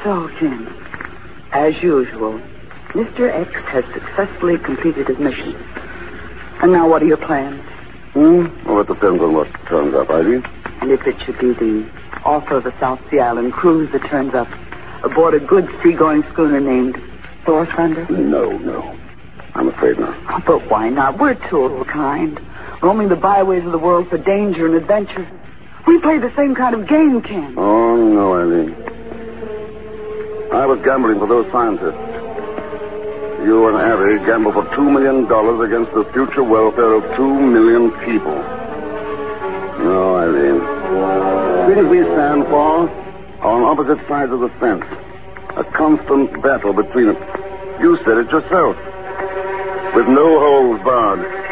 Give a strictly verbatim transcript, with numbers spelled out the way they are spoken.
So, Ken, as usual, Mister X has successfully completed his mission. And now what are your plans? Hmm? Well, it depends on what turns up, Ivy. And if it should be the author of the South Sea Island cruise that turns up aboard a good seagoing schooner named Thor Thunder? No, no. I'm afraid not. Oh, but why not? We're two of a kind, roaming the byways of the world for danger and adventure. We play the same kind of game, Ken. Oh, no, Eileen. I was gambling for those scientists. You and Abby gamble for two million dollars against the future welfare of two million people. No, Eileen. Things we stand for are on opposite sides of the fence. A constant battle between us. You said it yourself. With no holes barred.